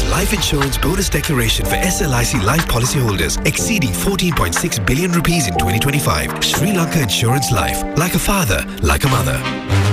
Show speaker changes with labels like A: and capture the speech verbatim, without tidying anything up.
A: life insurance bonus declaration for S L I C life policyholders exceeding fourteen point six billion rupees in twenty twenty-five. Sri Lanka Insurance Life. Like a father, like a mother.